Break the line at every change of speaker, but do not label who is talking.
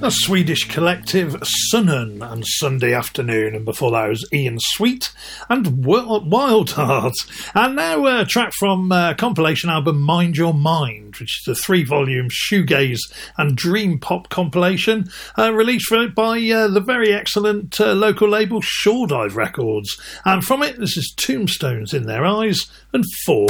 A Swedish collective, Sunnen, and Sunday Afternoon, and before that was Ian Sweet and Wild Heart. And now a track from compilation album Mind Your Mind, which is a 3-volume shoegaze and dream pop compilation released by the very excellent local label Shoredive Records. And from it, this is Tombstones in Their Eyes and 4